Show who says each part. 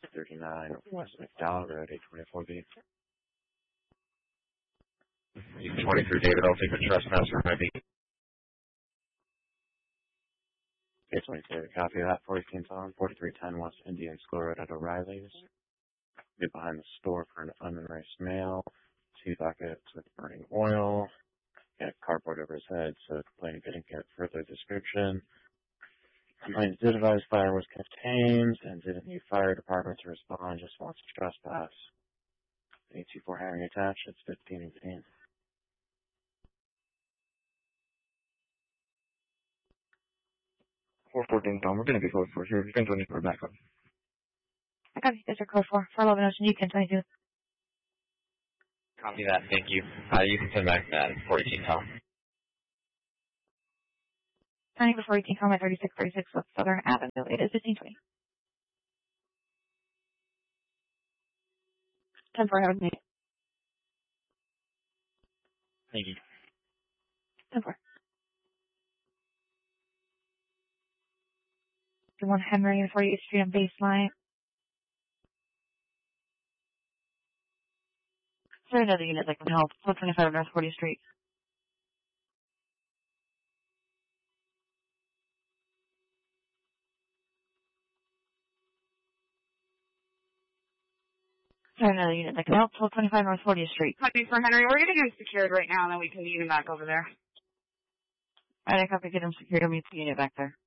Speaker 1: 539 West McDowell Road, 824B.
Speaker 2: 23 David, I'll take the trespass for my beat.
Speaker 1: 823, copy that. 14 Tom, 4310 West Indian School Road at O'Reilly's. Get behind the store for an unerased mail. 2 buckets with burning oil. Got cardboard over his head, so complainant didn't get further description. Complainant did advise fire was contained and didn't need fire department to respond, just wants to trespass. 824 Henry attached, it's 1518.
Speaker 3: 414 Tom, we're going to be close for here. You can 24 back up.
Speaker 4: I copy District Code 4, 411 Ocean, you can 22.
Speaker 2: Copy that, thank you. You can send back that 14 Tom.
Speaker 4: Turning before 18 Tom at 3636 West Southern Avenue, it is 1520. 10-4, have me.
Speaker 2: Thank you.
Speaker 4: 10-4. 1 Henry and 48th Street on Baseline. Is there another unit that can help? 125 North 40th Street. Is there another unit that can help? 1225 North 40th Street.
Speaker 5: Copy for Henry. We're going to get him secured right now, and then we can meet him back over there.
Speaker 4: Alright, I copy. Get him secured. I'll meet the unit back there.